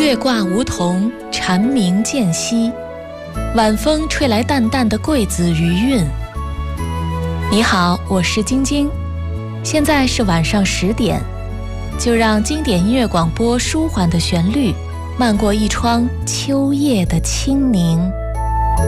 月挂梧桐，蝉鸣渐稀，晚风吹来淡淡的桂子余韵。你好，我是晶晶，现在是晚上10点，就让经典音乐广播舒缓的旋律漫过一窗秋夜的清宁。